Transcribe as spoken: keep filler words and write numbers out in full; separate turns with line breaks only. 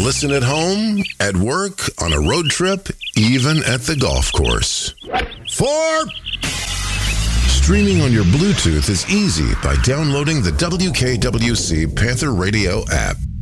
Listen at home, at work, on a road trip, even at the golf course. Four. Streaming on your Bluetooth is easy by downloading the W K W C Panther Radio app.